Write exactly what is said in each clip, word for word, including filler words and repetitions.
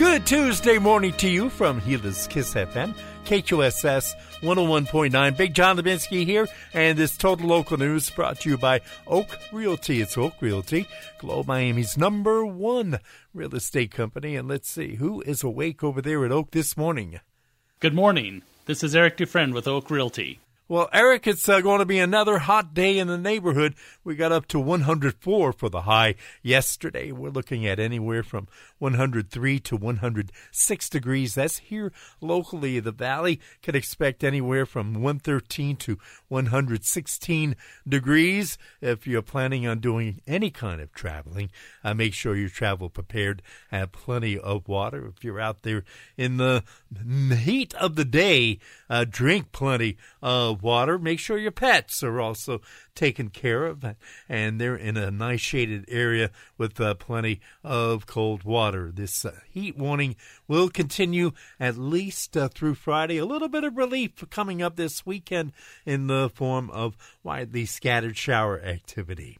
Good Tuesday morning to you from Gila's Kiss F M, K Q S S one oh one point nine. Big John Levinsky here, and this Total Local News brought to you by Oak Realty. It's Oak Realty, Globe Miami's number one real estate company. And let's see, who is awake over there at Oak this morning? Good morning. This is Eric Dufresne with Oak Realty. Well, Eric, it's uh, going to be another hot day in the neighborhood. We got up to one hundred four for the high yesterday. We're looking at anywhere from one hundred three to one hundred six degrees. That's here locally. The valley can expect anywhere from one hundred thirteen to one hundred sixteen degrees. If you're planning on doing any kind of traveling, uh, make sure you travel prepared. Have plenty of water. If you're out there in the heat of the day, uh, drink plenty of water. Make sure your pets are also taken care of, and they're in a nice shaded area with uh, plenty of cold water. This uh, heat warning will continue at least uh, through Friday. A little bit of relief coming up this weekend in the form of widely scattered shower activity.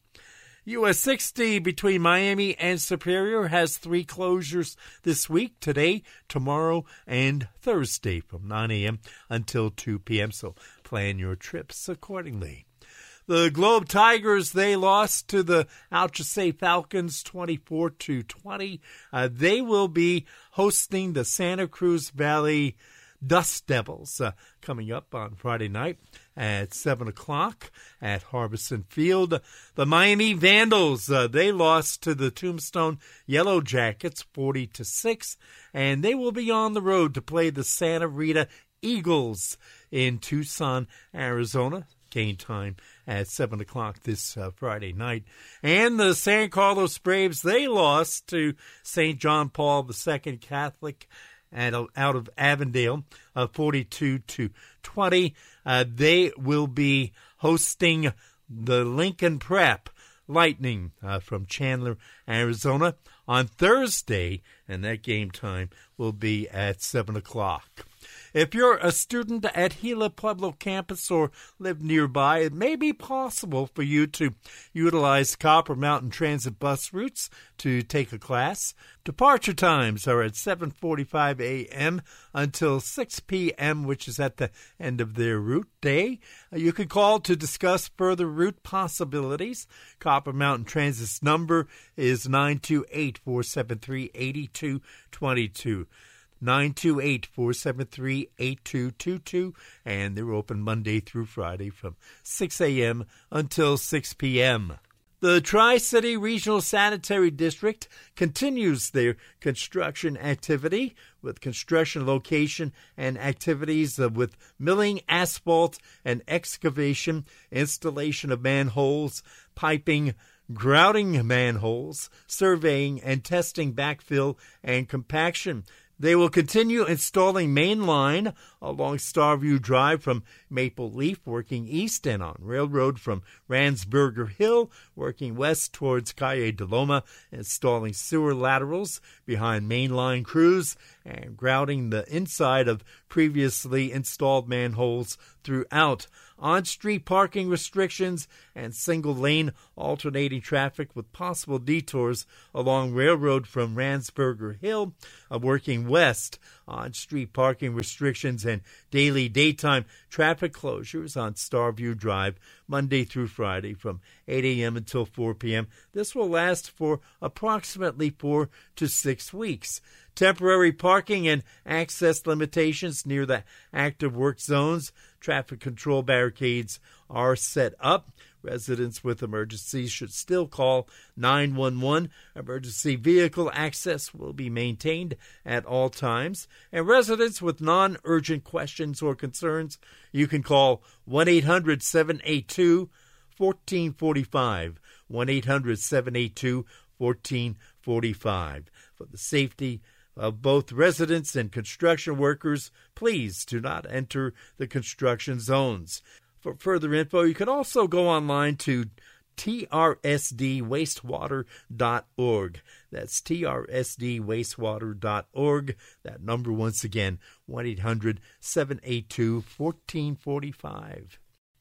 U S sixty between Miami and Superior has three closures this week, today, tomorrow, and Thursday from nine a.m. until two p.m., so plan your trips accordingly. The Globe Tigers, they lost to the Alchese Falcons twenty-four to twenty. Uh, they will be hosting the Santa Cruz Valley Dust Devils uh, coming up on Friday night at seven o'clock at Harbison Field. The Miami Vandals, uh, they lost to the Tombstone Yellow Jackets forty to six, and they will be on the road to play the Santa Rita Eagles in Tucson, Arizona. Game time at seven o'clock this uh, Friday night. And the San Carlos Braves, they lost to Saint John Paul the Second Catholic and out of Avondale, uh, forty-two to twenty. Uh, they will be hosting the Lincoln Prep Lightning uh, from Chandler, Arizona on Thursday, and that game time will be at seven o'clock. If you're a student at Gila Pueblo campus or live nearby, it may be possible for you to utilize Copper Mountain Transit bus routes to take a class. Departure times are at seven forty-five a.m. until six p.m., which is at the end of their route day. You can call to discuss further route possibilities. Copper Mountain Transit's number is nine two eight, four seven three, eight two two two. nine two eight, four seven three, eight two two two, and they're open Monday through Friday from six a.m. until six p.m. The Tri-City Regional Sanitary District continues their construction activity with construction location and activities with milling, asphalt, and excavation, installation of manholes, piping, grouting manholes, surveying and testing backfill and compaction. They will continue installing main line along Starview Drive from Maple Leaf, working east, and on Railroad from Ransburger Hill, working west towards Calle de Loma, installing sewer laterals behind mainline crews and grouting the inside of previously installed manholes throughout. On-street parking restrictions and single-lane alternating traffic with possible detours along Railroad from Ransburger Hill, uh, working west. On-street parking restrictions and daily daytime traffic closures on Starview Drive Monday through Friday from eight a.m. until four p.m. This will last for approximately four to six weeks. Temporary parking and access limitations near the active work zones. Traffic control barricades are set up. Residents with emergencies should still call nine one one. Emergency vehicle access will be maintained at all times. And residents with non-urgent questions or concerns, you can call one eight hundred, seven eight two, one four four five. one eight hundred, seven eight two, one four four five. For the safety of both residents and construction workers, please do not enter the construction zones. For further info, you can also go online to T R S D wastewater dot org. That's T R S D wastewater dot org. That number, once again, one eight hundred, seven eight two, one four four five.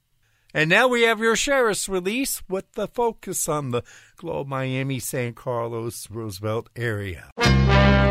And now we have your sheriff's release with the focus on the Globe Miami San Carlos Roosevelt area.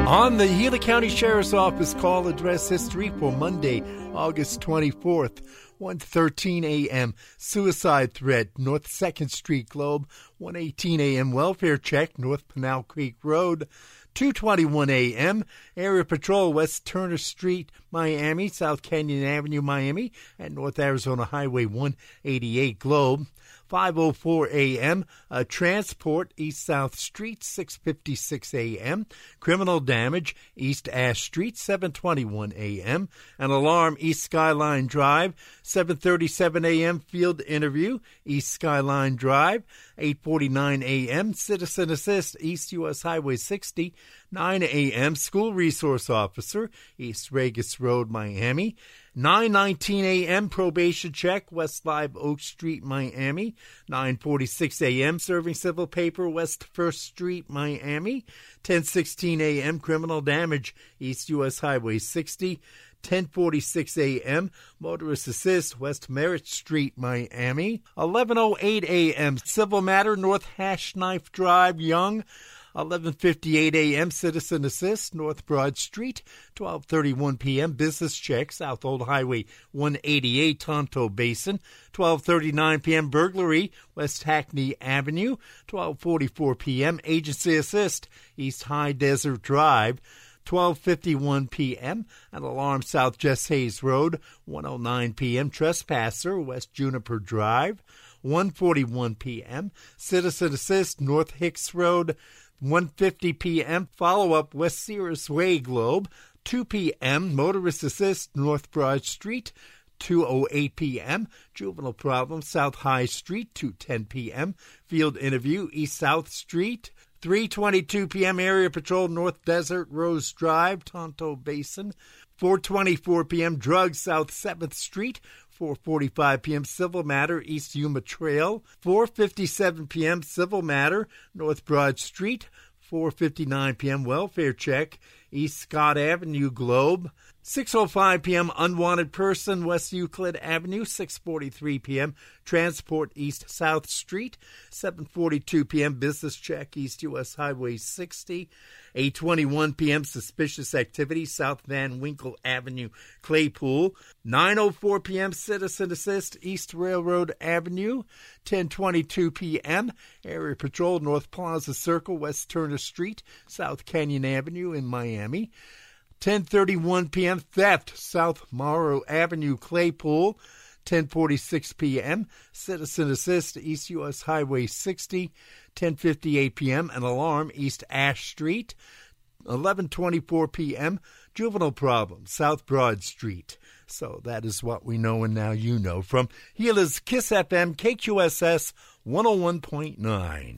On the Gila County Sheriff's Office call address history for Monday, August twenty-fourth, one thirteen a.m. Suicide threat, North second Street Globe. one eighteen a.m. Welfare check, North Pinal Creek Road. two twenty-one a.m. Area Patrol, West Turner Street, Miami, South Canyon Avenue, Miami, and North Arizona Highway one eighty-eight Globe. five oh four a.m. Uh, transport, East-South Street, six fifty-six a.m. Criminal damage, East Ash Street, seven twenty-one a.m. An alarm, East Skyline Drive, seven thirty-seven a.m. Field interview, East Skyline Drive, eight forty-nine a.m. Citizen assist, East U S Highway sixty, nine a.m. School resource officer, East Regis Road, Miami. nine nineteen a.m. probation check, West Live Oak Street, Miami. nine forty-six a.m. serving civil paper, West First Street, Miami. ten sixteen a.m. criminal damage, East U S Highway sixty. ten forty-six a.m. motorist assist, West Merritt Street, Miami. eleven oh eight a.m. civil matter, North Hash Knife Drive, Young. eleven fifty-eight a.m. Citizen Assist, North Broad Street. twelve thirty-one p.m. Business check, South Old Highway one eighty-eight, Tonto Basin. twelve thirty-nine p.m. Burglary, West Hackney Avenue. twelve forty-four p.m. Agency Assist, East High Desert Drive. twelve fifty-one p.m. An alarm, South Jess Hayes Road. one oh nine p.m. Trespasser, West Juniper Drive. one forty-one p.m. Citizen Assist, North Hicks Road. one fifty p.m. follow-up, West Sears Way Globe. two p.m. motorist assist, North Broad Street. two oh eight p.m. juvenile problem, South High Street. two ten p.m. field interview, East South Street. three twenty-two p.m. area patrol, North Desert Rose Drive, Tonto Basin. four twenty-four p.m. drugs, South seventh Street. four forty-five p.m. civil matter, East Yuma Trail. four fifty-seven p.m. civil matter, North Broad Street. four fifty-nine p.m. welfare check, East Scott Avenue Globe. six oh five p.m. unwanted person, West Euclid Avenue. six forty-three p.m. transport, East South Street. seven forty-two p.m. business check, East U S Highway sixty. eight twenty-one p.m. suspicious activity, South Van Winkle Avenue, Claypool. nine oh four p.m. citizen assist, East Railroad Avenue. ten twenty-two p.m. area patrol, North Plaza Circle, West Turner Street, South Canyon Avenue in Miami. ten thirty-one p.m. theft, South Morrow Avenue, Claypool. ten forty-six p.m. citizen assist, East U S Highway sixty. ten fifty-eight p.m. an alarm, East Ash Street. eleven twenty-four p.m. juvenile problem, South Broad Street. So that is what we know, and now you know. From Gila's Kiss F M, K Q S S one oh one point nine.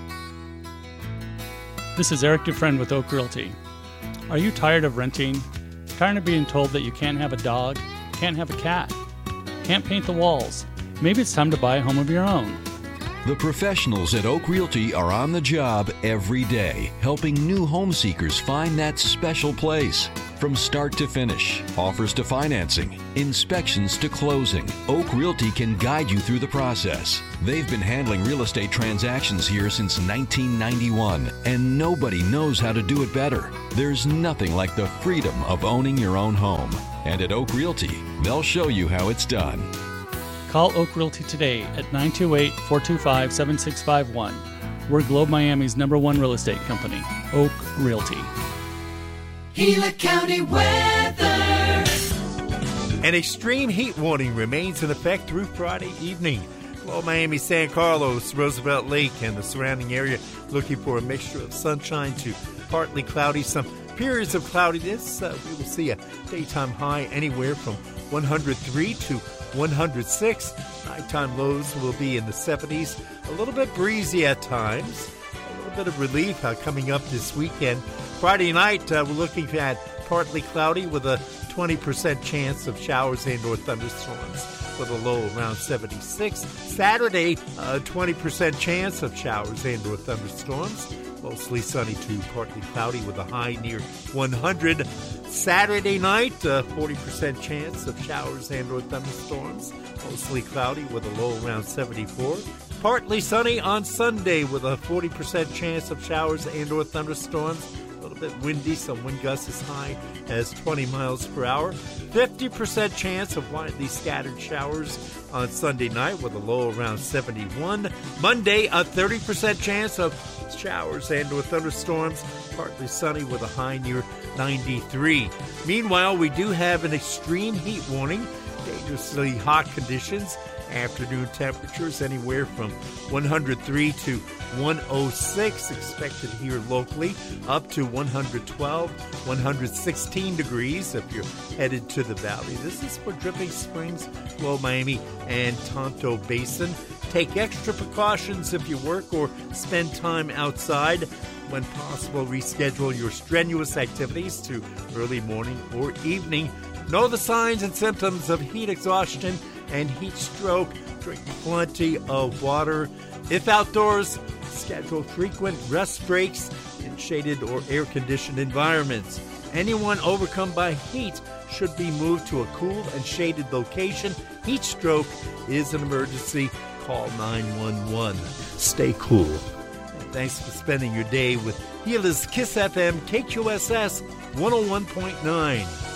This is Eric Dufresne with Oak Realty. Are you tired of renting? Tired of being told that you can't have a dog, can't have a cat, can't paint the walls? Maybe it's time to buy a home of your own. The professionals at Oak Realty are on the job every day, helping new home seekers find that special place. From start to finish, offers to financing, inspections to closing, Oak Realty can guide you through the process. They've been handling real estate transactions here since nineteen ninety-one, and nobody knows how to do it better. There's nothing like the freedom of owning your own home. And at Oak Realty, they'll show you how it's done. Call Oak Realty today at nine two eight, four two five, seven six five one. We're Globe Miami's number one real estate company, Oak Realty. Gila County weather. An extreme heat warning remains in effect through Friday evening. Globe Miami, San Carlos, Roosevelt Lake, and the surrounding area looking for a mixture of sunshine to partly cloudy. Some periods of cloudiness. Uh, we will see a daytime high anywhere from one hundred three to one hundred six. Nighttime lows will be in the seventies. A little bit breezy at times. A little bit of relief uh, coming up this weekend. Friday night, uh, we're looking at partly cloudy with a twenty percent chance of showers and or thunderstorms with a low around seventy-six. Saturday, a twenty percent chance of showers and or thunderstorms. Mostly sunny to partly cloudy with a high near one hundred. Saturday night, a forty percent chance of showers and or thunderstorms. Mostly cloudy with a low around seventy-four. Partly sunny on Sunday with a forty percent chance of showers and or thunderstorms. A little bit windy, some wind gusts as high as twenty miles per hour. fifty percent chance of widely scattered showers on Sunday night with a low around seventy-one. Monday, a thirty percent chance of showers and or thunderstorms. Partly sunny with a high near ninety-three. Meanwhile, we do have an extreme heat warning. Dangerously hot conditions. Afternoon temperatures anywhere from one hundred three to one oh six expected here locally, up to one hundred twelve, one hundred sixteen degrees if you're headed to the valley. This is for Dripping Springs, Low Miami, and Tonto Basin. Take extra precautions if you work or spend time outside. When possible, reschedule your strenuous activities to early morning or evening. Know the signs and symptoms of heat exhaustion and heat stroke. Drink plenty of water. If outdoors, schedule frequent rest breaks in shaded or air-conditioned environments. Anyone overcome by heat should be moved to a cool and shaded location. Heat stroke is an emergency. Call nine one one. Stay cool. And thanks for spending your day with Gila's Kiss F M K Q S S one oh one point nine.